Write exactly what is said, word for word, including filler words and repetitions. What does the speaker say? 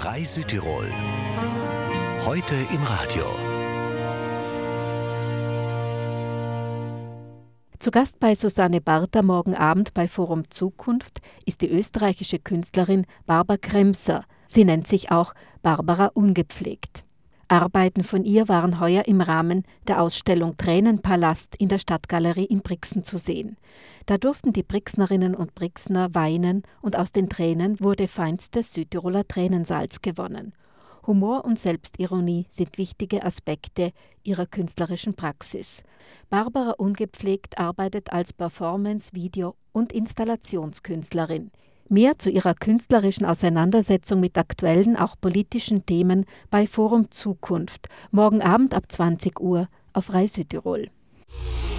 Frei Südtirol. Heute im Radio. Zu Gast bei Susanne Barther morgen Abend bei Forum Zukunft ist die österreichische Künstlerin Barbara Kremser. Sie nennt sich auch Barbara Ungepflegt. Arbeiten von ihr waren heuer im Rahmen der Ausstellung Tränenpalast in der Stadtgalerie in Brixen zu sehen. Da durften die Brixnerinnen und Brixner weinen und aus den Tränen wurde feinstes Südtiroler Tränensalz gewonnen. Humor und Selbstironie sind wichtige Aspekte ihrer künstlerischen Praxis. Barbara Ungepflegt arbeitet als Performance-, Video- und Installationskünstlerin. Mehr zu ihrer künstlerischen Auseinandersetzung mit aktuellen, auch politischen Themen bei Forum Zukunft, morgen Abend ab zwanzig Uhr auf Frei Südtirol.